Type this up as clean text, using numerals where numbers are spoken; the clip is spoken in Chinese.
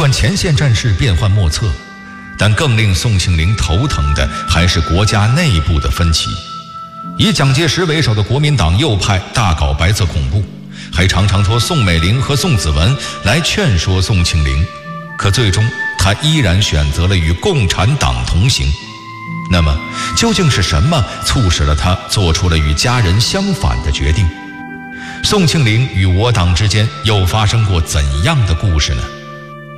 管前线战事变幻莫测，但更令宋庆龄头疼的还是国家内部的分歧。以蒋介石为首的国民党右派大搞白色恐怖，还常常托宋美龄和宋子文来劝说宋庆龄，可最终他依然选择了与共产党同行。那么究竟是什么促使了他做出了与家人相反的决定？宋庆龄与我党之间又发生过怎样的故事呢？